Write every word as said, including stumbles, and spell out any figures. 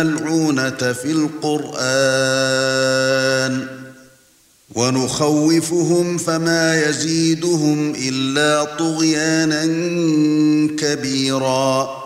الملعونة في القرآن ونخوفهم فما يزيدهم إلا طغيانا كبيرا